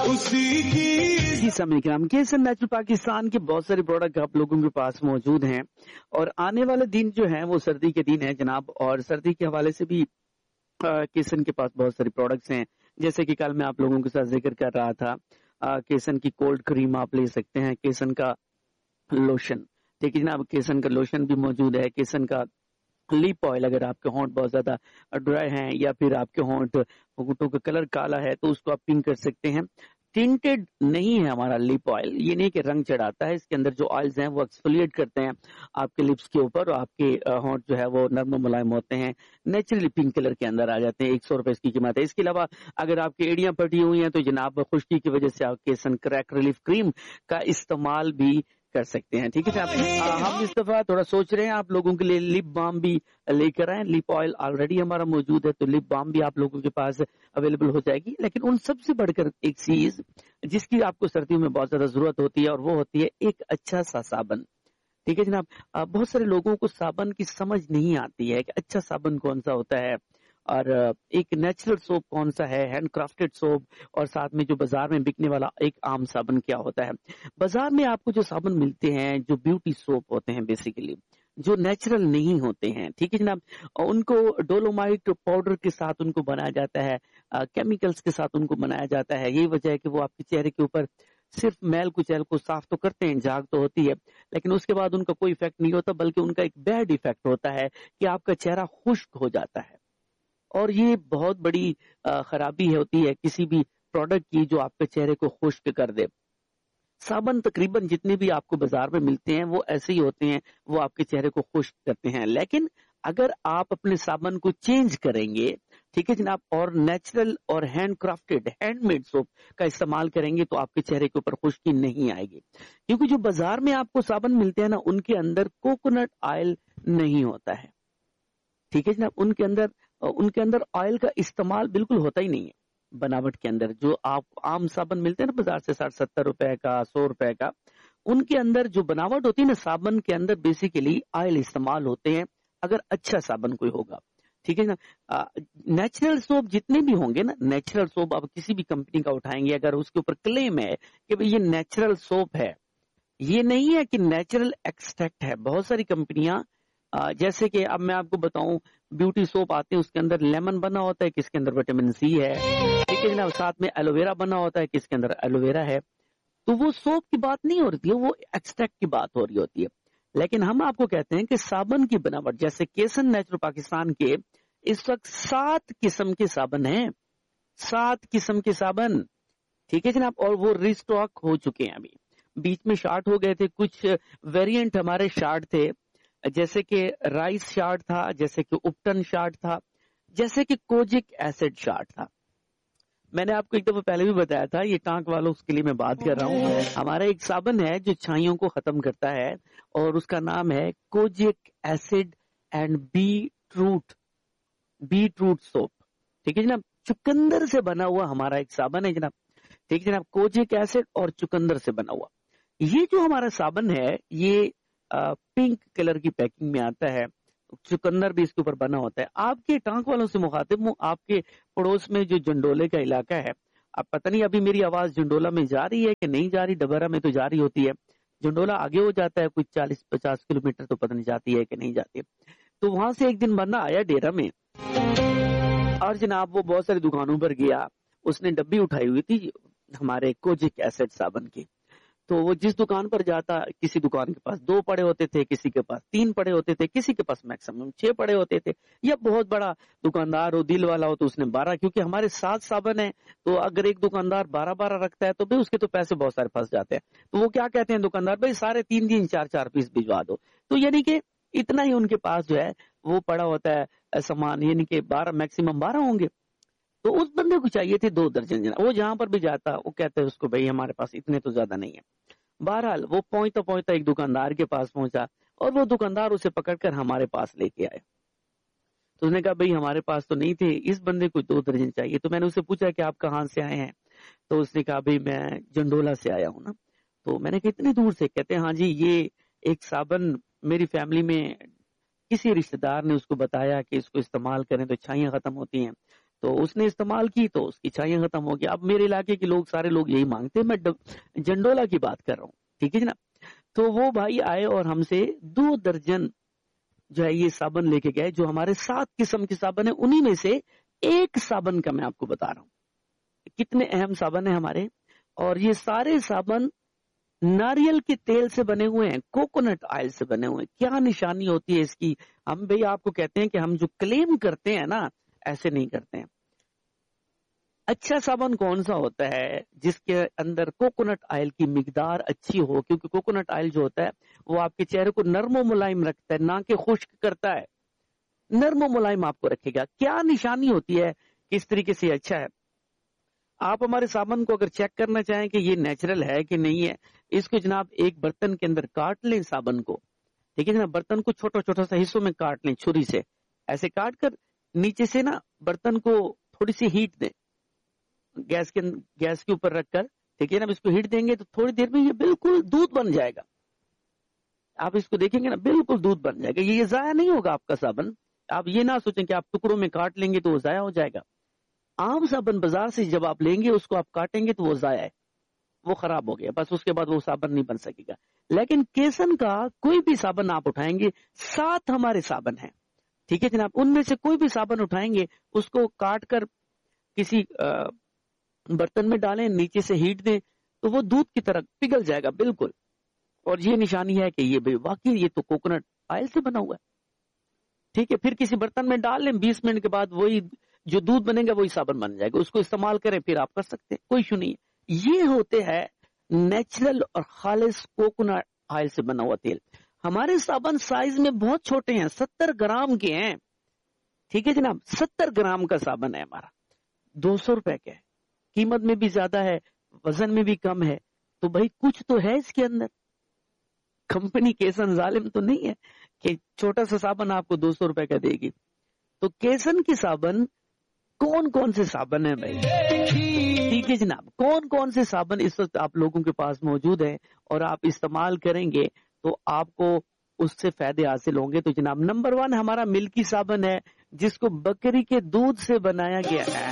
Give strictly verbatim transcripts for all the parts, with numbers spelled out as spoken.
उसी की। जी सामने करम, केसर नेचुरल पाकिस्तान के बहुत सारे प्रोडक्ट आप लोगों के पास मौजूद हैं और आने वाले दिन जो है वो सर्दी के दिन है जनाब, और सर्दी के हवाले से भी केसन के पास बहुत सारे प्रोडक्ट्स हैं। जैसे कि कल मैं आप लोगों के साथ जिक्र कर रहा था, केसन की कोल्ड क्रीम आप ले सकते हैं, केसन का लोशन, ठीक है जनाब, केसन का लोशन भी मौजूद है, केसन का लिप ऑयल, अगर आपके होंठ बहुत ज्यादा ड्राई हैं या फिर आपके होंठ होंठों का कलर काला है तो उसको आप पिंक कर सकते हैं। टिंटेड नहीं है हमारा लिप ऑयल, ये नहीं कि रंग चढ़ाता है, इसके अंदर जो ऑयल्स हैं वो एक्सफोलिएट करते हैं आपके लिप्स के ऊपर और आपके होंठ जो है वो नर्म मुलायम होते हैं, नेचुरली पिंक कलर के अंदर आ जाते हैं। एक सौ रुपए इसकी कीमत है। इसके अलावा अगर आपकी एड़ियां फटी हुई हैं तो जनाब खुश्की की वजह से आप केसन क्रैक रिलीफ क्रीम का इस्तेमाल भी कर सकते हैं, ठीक है साहब। हम इस दफा थोड़ा सोच रहे हैं आप लोगों के लिए लिप बाम भी लेकर आए। लिप ऑयल ऑलरेडी हमारा मौजूद है तो लिप बाम भी आप लोगों के पास अवेलेबल हो जाएगी। लेकिन उन सबसे बढ़कर एक चीज जिसकी आपको सर्दियों में बहुत ज्यादा जरूरत होती है और वो होती है एक अच्छा सा साबन, ठीक है जनाब। बहुत सारे लोगों को साबन की समझ नहीं आती है कि अच्छा साबन कौन सा होता है और एक नेचुरल सोप कौन सा है, हैंड क्राफ्टेड सोप, और साथ में जो बाजार में बिकने वाला एक आम साबन क्या होता है। बाजार में आपको जो साबन मिलते हैं जो ब्यूटी सोप होते हैं बेसिकली, जो नेचुरल नहीं होते हैं, ठीक है जनाब, उनको डोलोमाइट पाउडर के साथ उनको बनाया जाता है, केमिकल्स के साथ उनको बनाया जाता है। यही वजह है कि वो आपके चेहरे के ऊपर सिर्फ मैल कुचैल को साफ तो करते हैं, झाग तो होती है, लेकिन उसके बाद उनका कोई इफेक्ट नहीं होता, बल्कि उनका एक बैड इफेक्ट होता है कि आपका चेहरा खुश्क हो जाता है। और ये बहुत बड़ी खराबी होती है किसी भी प्रोडक्ट की जो आपके चेहरे को खुश्क कर दे। साबन तकरीबन जितने भी आपको बाजार में मिलते हैं वो ऐसे ही होते हैं, वो आपके चेहरे को खुश्क करते हैं। लेकिन अगर आप अपने साबन को चेंज करेंगे, ठीक है जनाब, और नेचुरल और हैंड क्राफ्टेड हैंडमेड सोप का इस्तेमाल करेंगे तो आपके चेहरे के ऊपर खुश्की नहीं आएगी। क्योंकि जो बाजार में आपको साबन मिलते हैं ना, उनके अंदर कोकोनट ऑयल नहीं होता है, ठीक है जनाब, उनके अंदर उनके अंदर ऑयल का इस्तेमाल बिल्कुल होता ही नहीं है बनावट के अंदर। जो आप आम साबन मिलते हैं ना बाजार से साठ सत्तर रुपए का, सौ रुपए का, उनके अंदर जो बनावट होती है ना साबन के अंदर बेसिकली ऑयल इस्तेमाल होते हैं, अगर अच्छा साबन कोई होगा, ठीक है ना। नेचुरल सोप जितने भी होंगे ना, नेचुरल सोप आप किसी भी कंपनी का उठाएंगे, अगर उसके ऊपर क्लेम है कि भाई ये नेचुरल सोप है, ये नहीं है कि नेचुरल एक्सट्रैक्ट है। बहुत सारी कंपनियां, जैसे कि अब मैं आपको बताऊं, ब्यूटी सोप आते हैं उसके अंदर लेमन बना होता है, किसके अंदर विटामिन सी है, ठीक है जनाब, साथ में एलोवेरा बना होता है, किसके अंदर एलोवेरा है। तो वो सोप की बात नहीं हो रही है, वो एक्सट्रैक्ट की बात हो रही होती है। लेकिन हम आपको कहते हैं कि साबन की बनावट, जैसे केसन नेचुरल पाकिस्तान के इस वक्त सात किस्म के साबन हैं, सात किस्म के साबन, ठीक है जनाब, और वो रिस्टॉक हो चुके हैं। अभी बीच में शार्ट हो गए थे, कुछ वेरिएंट हमारे शार्ट थे, जैसे कि राइस शार्ट था, जैसे कि उपटन शार्ट था, जैसे कि कोजिक एसिड शार्ट था। मैंने आपको एक दफा पहले भी बताया था, ये टांक वालों उसके लिए मैं बात कर रहा हूँ। हमारा एक साबन है जो छाइयों को खत्म करता है और उसका नाम है kojic acid and beetroot beetroot soap, ठीक है जनाब। चुकंदर से बना हुआ हमारा एक साबन है जनाब, ठीक है जनाब, कोजिक एसिड और चुकंदर से बना हुआ। ये जो हमारा साबन है ये पिंक कलर की पैकिंग में आता है, चुकंदर भी इसके ऊपर बना होता है। आपके टांक वालों से मुखातिब हूँ, आपके पड़ोस में जो जंडोले का इलाका है, अब पता नहीं अभी मेरी आवाज जंडोला में जा रही है कि नहीं जा रही, डबरा में तो जा रही होती है, जंडोला आगे हो जाता है कुछ चालीस पचास किलोमीटर, तो पता नहीं जाती है कि नहीं जाती है। तो वहां से एक दिन बंदा आया डेरा में और जनाब वो बहुत सारी दुकानों पर गया, उसने डब्बी उठाई हुई थी हमारे कोजिक एसिड साबन की। तो वो जिस दुकान पर जाता, किसी दुकान के पास दो पड़े होते थे, किसी के पास तीन पड़े होते थे, किसी के पास मैक्सिमम छह पड़े होते थे, या बहुत बड़ा दुकानदार हो, दिल वाला हो, तो उसने बारह, क्योंकि हमारे सात साबन है तो अगर एक दुकानदार बारह बारह रखता है तो भाई उसके तो पैसे बहुत सारे फंस जाते हैं। तो वो क्या कहते हैं दुकानदार, भाई सारे तीन तीन चार चार पीस भिजवा दो। तो यानी कि इतना ही उनके पास जो है वो पड़ा होता है सामान, यानी कि बारह मैक्सिमम बारह होंगे। तो उस बंदे को चाहिए थे दो दर्जन जना, वो जहां पर भी जाता वो कहते हैं उसको, भाई हमारे पास इतने तो ज्यादा नहीं है। बहरहाल वो पहुंचता पहुंचता एक दुकानदार के पास पहुंचा और वो दुकानदार उसे पकड़कर हमारे पास लेके आया। तो उसने कहा भाई हमारे पास तो नहीं थे, इस बंदे को दो दर्जन चाहिए। तो मैंने उससे पूछा कि आप कहाँ से आए हैं, तो उसने कहा भाई मैं जंडोला से आया हूँ ना। तो मैंने कहा इतनी दूर से? कहते हैं हाँ जी, ये एक साबन मेरी फैमिली में किसी रिश्तेदार ने उसको बताया कि इसको इस्तेमाल करें तो छाइयां खत्म होती हैं, تو اس نے استعمال کی تو اس کی چھائیاں ختم ہو گئی. اب میرے علاقے کے لوگ سارے لوگ یہی مانگتے ہیں, میں جنڈولا کی بات کر رہا ہوں, ٹھیک ہے جناب. تو وہ بھائی آئے اور ہم سے دو درجن جو ہے یہ صابن لے کے گئے, جو ہمارے سات قسم کے صابن ہیں انہی میں سے ایک صابن کا میں آپ کو بتا رہا ہوں کتنے اہم صابن ہیں ہمارے. اور یہ سارے صابن ناریل کے تیل سے بنے ہوئے ہیں, کوکونٹ آئل سے بنے ہوئے ہیں. کیا نشانی ہوتی ہے اس کی؟ ہم بھئی آپ کو کہتے ہیں کہ ہم جو کلیم کرتے ہیں نا, ایسے نہیں کرتے ہیں. اچھا صابن کون سا ہوتا ہے؟ جس کے اندر کوکونٹ آئل کی مقدار اچھی ہو, کیونکہ کوکونٹ آئل جو ہوتا ہے وہ آپ کے چہرے کو نرم و ملائم رکھتا ہے, نہ کہ خشک کرتا ہے, نرم و ملائم آپ کو رکھے گا. کیا نشانی ہوتی ہے کس طریقے سے اچھا ہے؟ آپ ہمارے صابن کو اگر چیک کرنا چاہیں کہ یہ نیچرل ہے کہ نہیں ہے, اس کو جناب ایک برتن کے اندر کاٹ لیں صابن کو, ٹھیک ہے جناب. برتن کو چھوٹا چھوٹا سا حصوں میں کاٹ لیں چھری سے, ایسے کاٹ کر نیچے سے نا برتن کو تھوڑی سی ہیٹ دیں گیس کے گیس کے اوپر رکھ کر, ٹھیک ہے نا. اس کو ہیٹ دیں گے تو تھوڑی دیر میں یہ بالکل دودھ بن جائے گا. آپ اس کو دیکھیں گے نا بالکل دودھ بن جائے گا. یہ ضائع نہیں ہوگا آپ کا صابن. آپ یہ نہ سوچیں کہ آپ ٹکڑوں میں کاٹ لیں گے تو وہ ضائع ہو جائے گا. عام صابن بازار سے جب آپ لیں گے اس کو آپ کاٹیں گے تو وہ ضائع ہے, وہ خراب ہو گیا, بس اس کے بعد وہ صابن نہیں بن سکے گا. لیکن کیسن کا کوئی بھی صابن آپ اٹھائیں گے, سات ہمارے صابن ہیں, ٹھیک ہے جناب. ان میں سے کوئی بھی صابن اٹھائیں گے, اس کو کاٹ کر کسی برتن میں ڈالیں, نیچے سے ہیٹ دیں تو وہ دودھ کی طرح پگھل جائے گا بالکل. اور یہ نشانی ہے کہ یہ بھائی واقعی یہ تو کوکونٹ آئل سے بنا ہوا ہے, ٹھیک ہے. پھر کسی برتن میں ڈال لیں, بیس منٹ کے بعد وہی جو دودھ بنے گا وہی صابن بن جائے گا. اس کو استعمال کریں, پھر آپ کر سکتے ہیں, کوئی ایشو نہیں ہے. یہ ہوتے ہیں نیچرل اور خالص کوکونٹ آئل سے بنا ہوا تیل. ہمارے صابن سائز میں بہت چھوٹے ہیں, ستر گرام کے ہیں, ٹھیک ہے جناب. ستر گرام کا صابن ہے ہمارا, دو سو روپے کا ہے, قیمت میں بھی زیادہ ہے, وزن میں بھی کم ہے. تو بھائی کچھ تو ہے اس کے اندر. کمپنی کیسن ظالم تو نہیں ہے کہ چھوٹا سا صابن آپ کو دو سو روپے کا دے گی. تو کیسن کی صابن کون کون سے صابن ہیں بھائی, ٹھیک ہے جناب. کون کون سے صابن اس وقت آپ لوگوں کے پاس موجود ہیں اور آپ استعمال کریں گے تو آپ کو اس سے فائدے حاصل ہوں گے. تو جناب نمبر ون ہمارا ملکی صابن ہے, جس کو بکری کے دودھ سے بنایا گیا ہے.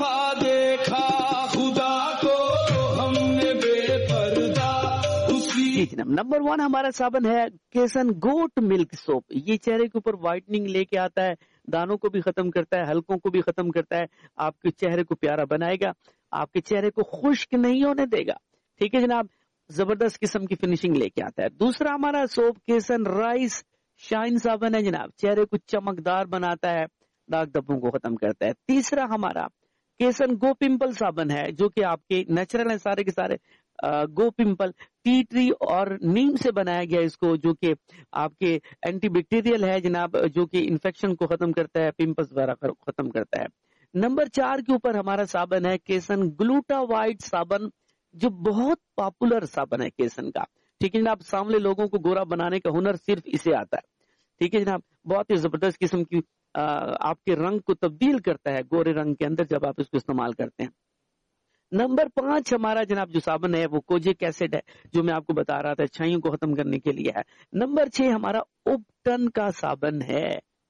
نمبر ون ہمارا صابن ہے کیسن گوٹ ملک سوپ. یہ چہرے کے اوپر وائٹننگ لے کے آتا ہے, دانوں کو بھی ختم کرتا ہے, ہلکوں کو بھی ختم کرتا ہے, آپ کے چہرے کو پیارا بنائے گا, آپ کے چہرے کو خشک نہیں ہونے دے گا, ٹھیک ہے جناب. زبردست قسم کی فنیشنگ لے کے آتا ہے. دوسرا ہمارا سوپ کیسن رائس شائن صابن ہے جناب, چہرے کو چمکدار بناتا ہے, داغ دھبوں کو ختم کرتا ہے. تیسرا ہمارا کیسن گو پمپل صابن ہے, جو کہ آپ کے نیچرل ہیں سارے کے سارے. گو پمپل ٹی ٹری اور نیم سے بنایا گیا اس کو, جو کہ آپ کے اینٹی بیکٹیریل ہے جناب, جو کہ انفیکشن کو ختم کرتا ہے, پمپلز وغیرہ ختم کرتا ہے. نمبر چار کے اوپر ہمارا صابن ہے کیسن گلوٹا وائٹ صابن, جو بہت پاپولر صابن ہے کیسن کا, ٹھیک ہے جناب. سامنے لوگوں کو گورا بنانے کا ہنر صرف اسے آتا ہے, ٹھیک ہے جناب. بہت ہی زبردست قسم کی آپ کے رنگ کو تبدیل کرتا ہے گورے رنگ کے اندر جب آپ اس کو استعمال کرتے ہیں. نمبر پانچ ہمارا جناب جو صابن ہے وہ کوجک ایسڈ ہے, جو میں آپ کو بتا رہا تھا چھائیوں کو ختم کرنے کے لیے ہے. نمبر چھ ہمارا اپٹن کا صابن ہے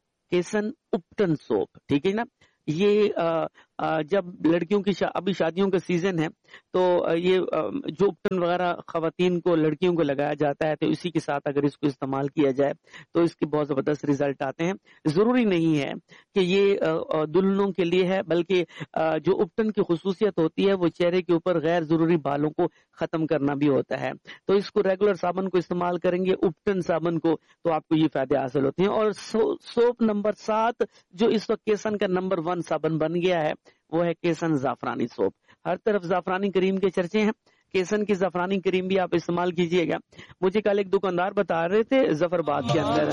کیسن اپٹن سوپ, ٹھیک ہے نا. یہ آ, آ, جب لڑکیوں کی شا, ابھی شادیوں کا سیزن ہے تو یہ آ, جو اپٹن وغیرہ خواتین کو لڑکیوں کو لگایا جاتا ہے, تو اسی کے ساتھ اگر اس کو استعمال کیا جائے تو اس کے بہت زبردست ریزلٹ آتے ہیں. ضروری نہیں ہے کہ یہ دلہنوں کے لیے ہے, بلکہ آ, جو اپٹن کی خصوصیت ہوتی ہے وہ چہرے کے اوپر غیر ضروری بالوں کو ختم کرنا بھی ہوتا ہے. تو اس کو ریگولر صابن کو استعمال کریں گے, اپٹن صابن کو, تو آپ کو یہ فائدے حاصل ہوتے ہیں. اور سو, سوپ نمبر سات جو اس وقت کیسن کا نمبر ون صابن بن گیا ہے وہ ہے کیسن زعفرانی سوپ. ہر طرف زعفرانی کریم کے چرچے ہیں, کیسن کی زعفرانی کریم بھی آپ استعمال کیجئے گا. مجھے کل ایک دکاندار بتا رہے تھے ظفر آباد کے اندر,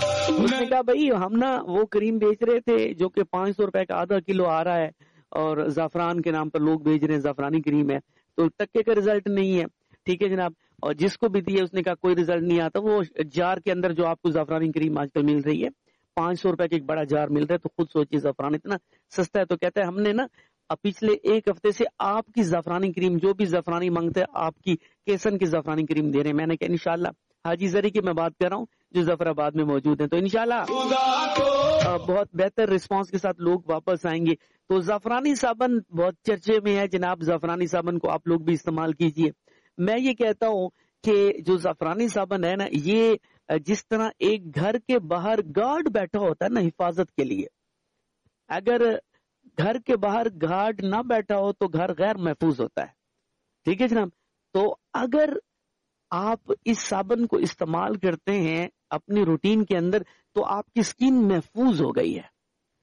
اس نے کہا بھائی ہم نا وہ کریم بیچ رہے تھے جو کہ پانچ سو روپے کا آدھا کلو آ رہا ہے, اور زعفران کے نام پر لوگ بھیج رہے ہیں زعفرانی کریم ہے, تو ٹکے کا ریزلٹ نہیں ہے, ٹھیک ہے جناب. اور جس کو بھی دیے اس نے کہا کوئی ریزلٹ نہیں آتا. وہ جار کے اندر جو آپ کو زعفرانی کریم آج کل مل رہی ہے پانچ سو روپے کا ایک بڑا جار مل رہا ہے, تو خود سوچیے زعفران اتنا سستا ہے. تو کہتا ہے ہم نے نا پچھلے ایک ہفتے سے آپ کی زعفرانی کریم, جو بھی زعفرانی مانگتے ہیں آپ کی کیسن کی زعفرانی کریم دے رہے ہیں. میں نے کہا انشاءاللہ حاجی زری کی میں بات کر رہا ہوں, जो जफराबाद में मौजूद हैं। तो इंशाल्लाह बहुत बेहतर रिस्पांस के साथ लोग वापस आएंगे। तो जाफरानी साबन बहुत चर्चे में है जनाब, जाफरानी साबन को आप लोग भी इस्तेमाल कीजिए। मैं ये कहता हूँ कि जो जाफरानी साबन है ना, ये जिस तरह एक घर के बाहर गार्ड बैठा होता है ना हिफाजत के लिए, अगर घर के बाहर गार्ड ना बैठा हो तो घर गैर महफूज होता है। ठीक है जनाब। तो अगर आप इस साबन को इस्तेमाल करते हैं अपनी रूटीन के अंदर तो आपकी स्किन महफूज हो गई है।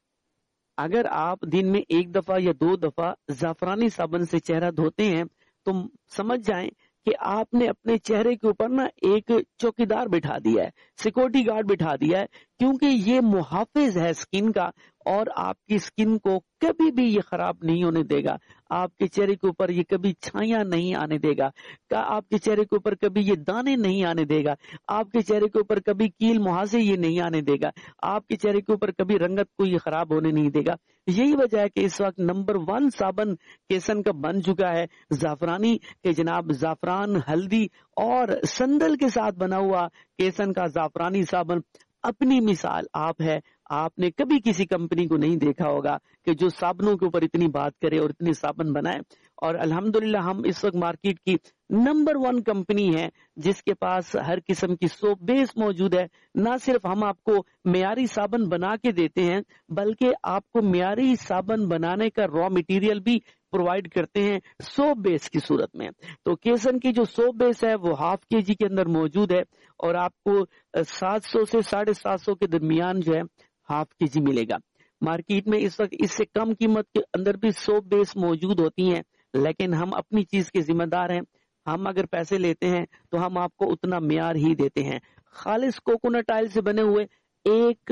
अगर आप दिन में एक दफा या दो दफा जाफरानी साबन से चेहरा धोते हैं तो समझ जाएं कि आपने अपने चेहरे के ऊपर ना एक चौकीदार बिठा दिया है, सिक्योरिटी गार्ड बिठा दिया है, क्योंकि ये मुहाफिज है स्किन का और आपकी स्किन को कभी भी ये खराब नहीं होने देगा। आपके चेहरे के ऊपर ये कभी छाया नहीं आने देगा, का आपके चेहरे के ऊपर कभी ये दाने नहीं आने देगा, आपके चेहरे के ऊपर कभी कील मुहासे ये नहीं आने देगा, आपके चेहरे के ऊपर कभी रंगत को ये खराब होने नहीं देगा। यही वजह है कि इस वक्त नंबर वन साबन केसन का बन चुका है जाफरानी के जनाब। जाफरान, हल्दी और संदल के साथ बना हुआ केसन का जाफरानी साबन अपनी मिसाल आप है। आपने कभी किसी कंपनी को नहीं देखा होगा कि जो साबनों के ऊपर इतनी बात करे और इतने साबन बनाए। और अल्हम्दुलिल्लाह हम इस वक्त मार्केट की नंबर वन कंपनी है जिसके पास हर किस्म की सोप बेस मौजूद है। ना सिर्फ हम आपको मियारी साबन बना के देते हैं बल्कि आपको मियारी साबन बनाने का रॉ मटेरियल भी प्रोवाइड करते हैं सोप बेस की सूरत में। तो केसन की जो सोप बेस है वो हाफ के जी के अंदर मौजूद है और आपको सात सौ से साढ़े सात सौ के दरमियान जो है हाफ के जी मिलेगा। मार्केट में इस वक्त इससे कम कीमत के अंदर भी सोप बेस मौजूद होती हैं, लेकिन हम अपनी चीज के जिम्मेदार हैं। हम अगर पैसे लेते हैं तो हम आपको उतना मियार ही देते हैं। खालिस कोकोनट ऑयल से बने हुए एक,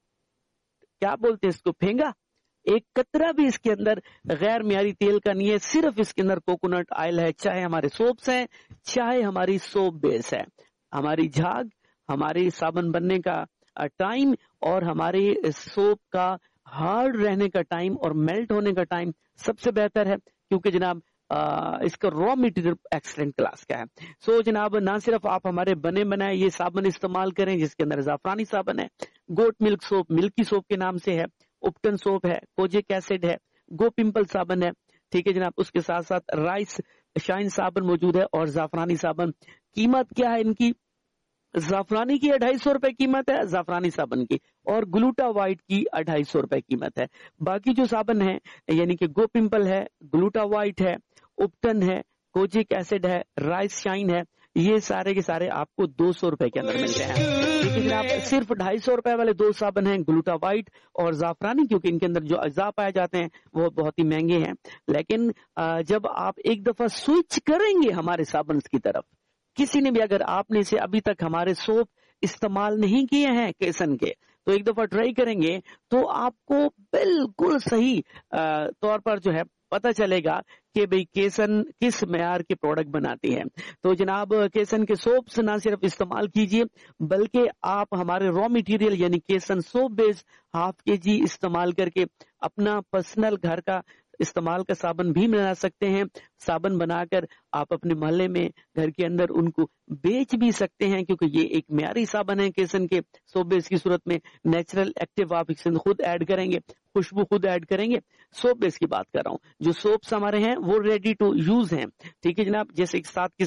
क्या बोलते हैं इसको, फेंगा, एक कतरा भी इसके अंदर गैर मियारी तेल का नहीं है, सिर्फ इसके अंदर कोकोनट ऑयल है। चाहे हमारे सोप्स हैं, चाहे हमारी सोप बेस है, हमारी झाग, हमारी साबन बनने का टाइम और हमारे सोप का हार्ड रहने का टाइम और मेल्ट होने का टाइम सबसे बेहतर है, क्योंकि जनाब आ, इसका रॉ मटेरियल एक्सीलेंट क्लास का है। सो जनाब ना सिर्फ आप हमारे बने बनाए ये साबन इस्तेमाल करें जिसके अंदर जाफरानी साबन है, goat milk soap milky soap के नाम से है, उपटन सोप है, कोजिक एसिड है, गो पिंपल साबन है। ठीक है जनाब। उसके साथ साथ राइस शाइन साबन मौजूद है और जाफरानी साबन। कीमत क्या है इनकी? जाफरानी की अढ़ाई सौ रुपए कीमत है जाफरानी साबन की, और ग्लूटा वाइट की अढ़ाई सौ रुपए कीमत है। बाकी जो साबन है यानी कि गो पिंपल है, ग्लूटा वाइट है, उपटन है, कोजिक एसिड है, राइस शाइन है, ये सारे के सारे आपको दो सौ रुपए के अंदर मिलते हैं। लेकिन जनाब सिर्फ ढाई सौ रुपए वाले दो साबन हैं, ग्लूटा वाइट और जाफरानी, क्योंकि इनके अंदर जो अज्जा पाए जाते हैं वो बहुत ही महंगे हैं। लेकिन जब आप एक दफा स्विच करेंगे हमारे साबन की तरफ, किसी ने भी अगर आपने से अभी तक हमारे सोप इस्तेमाल नहीं किए हैं केसन के, तो एक दफा ट्राई करेंगे तो आपको बिल्कुल सही तौर पर जो है पता चलेगा कि भाई केसन किस मेयार के प्रोडक्ट बनाती है। तो जनाब केसन के सोप्स ना सिर्फ इस्तेमाल कीजिए बल्कि आप हमारे रॉ मटेरियल यानी केसन सोप बेस हाफ के जी इस्तेमाल करके अपना पर्सनल घर का इस्तेमाल का साबन भी बना सकते हैं। साबन बनाकर आप अपने मोहल्ले में घर के अंदर उनको बेच भी सकते हैं, क्योंकि ये एक मियारी साबन है केसन के सोप बेस की सूरत में। नेचुरल एक्टिव आप इसमें खुद ऐड करेंगे, खुशबू खुद ऐड करेंगे। सोप बेस की बात कर रहा हूँ, जो सोप्स हमारे हैं वो रेडी टू यूज हैं। ठीक है जनाब। जैसे सात